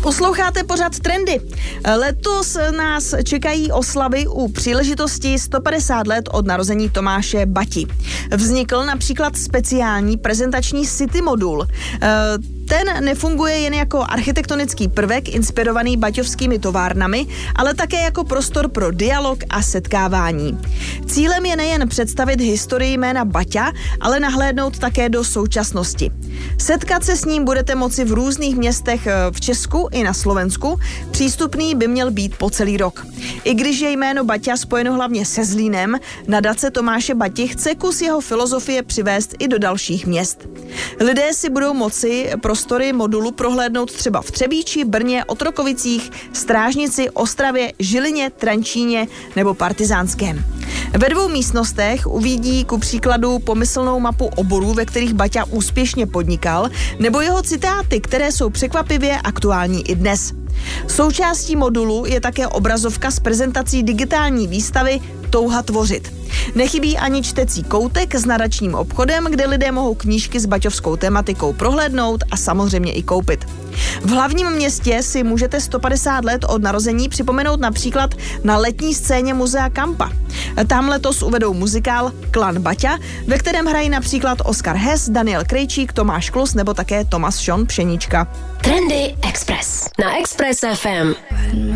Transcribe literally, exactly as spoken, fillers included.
Posloucháte pořad Trendy. Letos nás čekají oslavy u příležitosti sto padesát let od narození Tomáše Bati. Vznikl například speciální prezentační City modul. Ten nefunguje jen jako architektonický prvek inspirovaný baťovskými továrnami, ale také jako prostor pro dialog a setkávání. Cílem je nejen představit historii jména Baťa, ale nahlédnout také do současnosti. Setkat se s ním budete moci v různých městech v Česku i na Slovensku. Přístupný by měl být po celý rok. I když je jméno Baťa spojeno hlavně se Zlínem, nadace Tomáše Bati chce kus jeho filozofie přivést i do dalších měst. Lidé si budou moci prostory modulu prohlédnout třeba v Třebíči, Brně, Otrokovicích, Strážnici, Ostravě, Žilině, Trančíně nebo Partizánském. Ve dvou místnostech uvidí ku příkladu pomyslnou mapu oborů, ve kterých Baťa úspěšně podnikal, nebo jeho citáty, které jsou překvapivě aktuální i dnes. Součástí modulu je také obrazovka s prezentací digitální výstavy Touha tvořit. Nechybí ani čtecí koutek s nadačním obchodem, kde lidé mohou knížky s baťovskou tematikou prohlédnout a samozřejmě i koupit. V hlavním městě si můžete sto padesát let od narození připomenout například na letní scéně Muzea Kampa. Tam letos uvedou muzikál Klan Baťa, ve kterém hrají například Oskar Hess, Daniel Krejčík, Tomáš Klus nebo také Tomas Šon Pšenička. Trendy Express na Express F M.